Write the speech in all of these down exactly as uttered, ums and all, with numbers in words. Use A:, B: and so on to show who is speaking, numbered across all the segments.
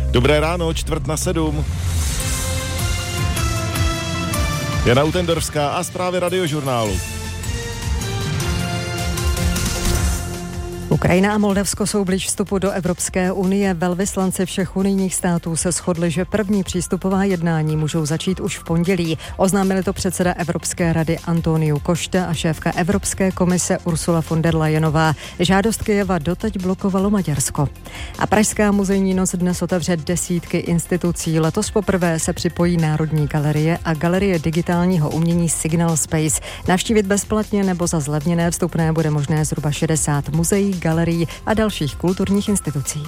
A: Dobré ráno, čtvrt na sedm. Jana Utendorská a zprávy Radiožurnálu.
B: Ukrajina a Moldavsko jsou blíž vstupu do Evropské unie. Velvyslanci všech unijních států se shodli, že první přístupová jednání můžou začít už v pondělí. Oznámili to předseda Evropské rady Antonio Costa a šéfka Evropské komise Ursula von der Leyenová. Žádost Kyjeva doteď blokovalo Maďarsko. A Pražská muzejní noc dnes otevře desítky institucí. Letos poprvé se připojí Národní galerie a Galerie digitálního umění Signal Space. Navštívit bezplatně nebo za zlevněné vstupné bude možné zhruba šedesát muzeí, galerií a dalších kulturních institucí.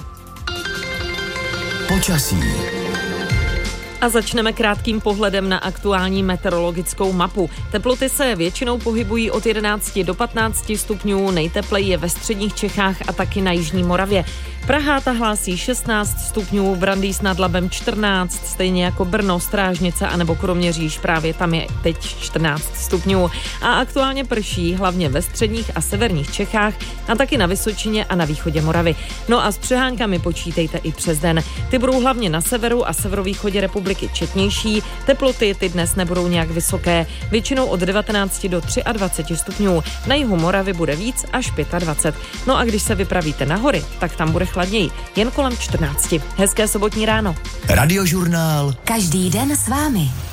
C: Počasí.
D: A začneme krátkým pohledem na aktuální meteorologickou mapu. Teploty se většinou pohybují od jedenácti do patnácti stupňů, nejtepleji je ve středních Čechách a taky na jižní Moravě. Praha ta hlásí šestnáct stupňů, Brandýs nad Labem čtrnáct, stejně jako Brno, Strážnice a nebo Kroměříž, právě tam je teď čtrnáct stupňů. A aktuálně prší hlavně ve středních a severních Čechách a taky na Vysočině a na východě Moravy. No a s přehánkami počítejte i přes den. Ty budou hlavně na severu a severovýchodě republiky četnější, teploty ty dnes nebudou nějak vysoké, většinou od devatenácti do dvaceti třech stupňů. Na jihu Moravy bude víc až dvacet pět. No a když se vypravíte na hory, tak tam bude chladněji, jen kolem čtrnácti. Hezké sobotní ráno.
C: Radiožurnál.
E: Každý den s vámi.